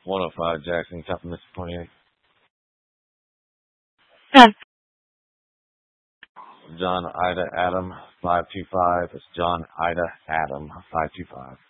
105 Jackson, Captain Mr. 28. Yes. John Ida Adam 525. It's John Ida Adam 525.